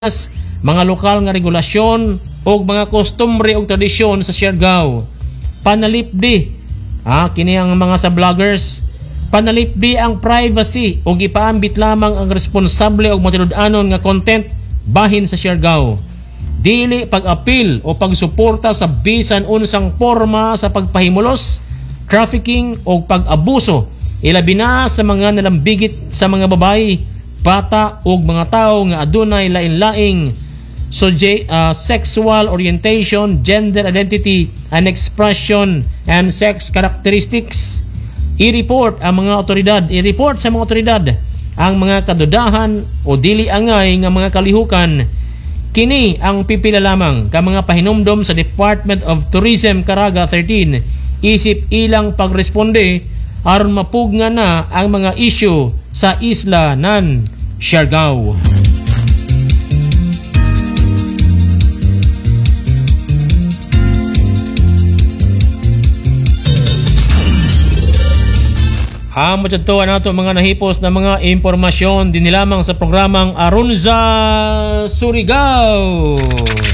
mga lokal nga regulasyon o mga kostumbre o tradisyon sa Siargao. Panalipdi, kini ang mga sa vloggers, panalipdi ang privacy o gipaambit lamang ang responsable o matinud-anon nga content bahin sa Siargao. Dili pag-apil o pagsuporta sa bisan unsang forma sa pagpahimulos, trafficking o pag-abuso, ilabi na sa mga nalambigit sa mga babae, bata o mga tao nga adunay lain-laing sexual orientation, gender identity and expression and sex characteristics. I-report sa mga otoridad ang mga kadudahan o dili angay nga mga kalihukan. Kini ang pipila lamang ka mga pahinumdom sa Department of Tourism Caraga 13 isip ilang pagresponde aron mapugna na ang mga isyu sa isla nan Siargao. Amo dito nato mga nahipos na mga impormasyon din lamang sa programang Aron sa Surigao.